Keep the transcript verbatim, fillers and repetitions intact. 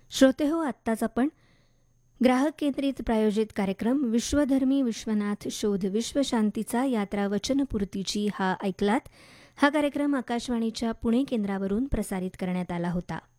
श्रोते हो, आत्ताच आपण ग्राहक केंद्रित प्रायोजित कार्यक्रम विश्वधर्मी विश्वनाथ शोध विश्वशांतीचा यात्रा वचनपूर्तीची हा ऐकलात. हा कार्यक्रम आकाशवाणीच्या पुणे केंद्रावरून प्रसारित करण्यात आला होता.